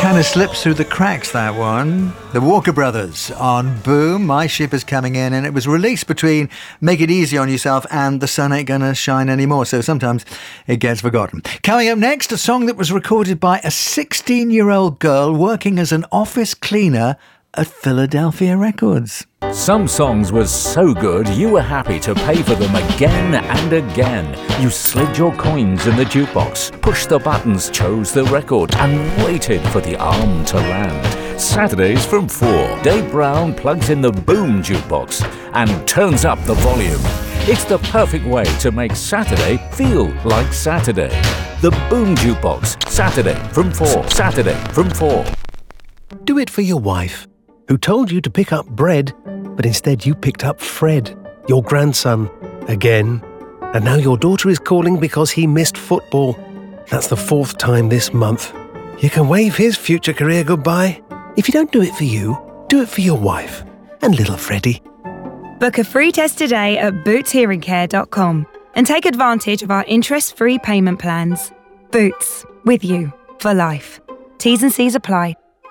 Kind of slips through the cracks, that one. The Walker Brothers on Boom, My Ship Is Coming In, and it was released between Make It Easy on Yourself and The Sun Ain't Gonna Shine Anymore, so sometimes it gets forgotten. Coming up next, a song that was recorded by a 16-year-old girl working as an office cleaner at Philadelphia Records. Some songs were so good you were happy to pay for them again and again. You slid your coins in the jukebox, pushed the buttons, chose the record and waited for the arm to land. Saturdays from 4, Dave Brown plugs in the Boom jukebox and turns up the volume. It's the perfect way to make Saturday feel like Saturday. The Boom jukebox, Saturday from 4. Saturday from 4. Do it for your wife, who told you to pick up bread, but instead you picked up Fred, your grandson, again. And now your daughter is calling because he missed football. That's the 4th time this month. You can wave his future career goodbye. If you don't do it for you, do it for your wife and little Freddie. Book a free test today at bootshearingcare.com and take advantage of our interest-free payment plans. Boots, with you for life. T's and C's apply.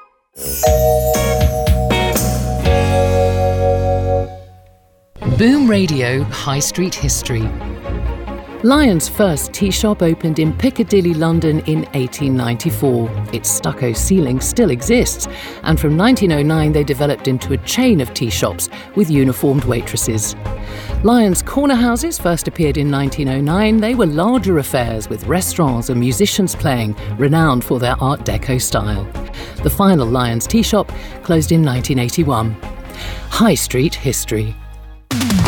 Boom Radio High Street History. Lyons' first tea shop opened in Piccadilly, London in 1894. Its stucco ceiling still exists, and from 1909 they developed into a chain of tea shops with uniformed waitresses. Lyons' corner houses first appeared in 1909. They were larger affairs with restaurants and musicians playing, renowned for their Art Deco style. The final Lyons tea shop closed in 1981. High Street History.